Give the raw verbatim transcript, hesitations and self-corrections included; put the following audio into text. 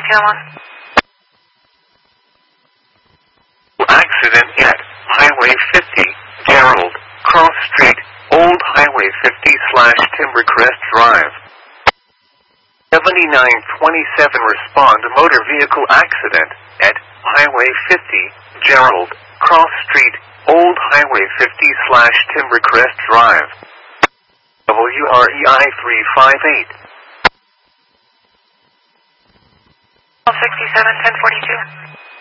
detail on. Accident at Highway fifty, Gerald, Cross Street, Old Highway fifty slash Timbercrest Drive. seventy-nine twenty-seven respond to motor vehicle accident at Highway fifty, Gerald, Cross Street, Old Highway fifty slash Timbercrest Drive. W R E I three five eight. sixty-seven ten forty-two.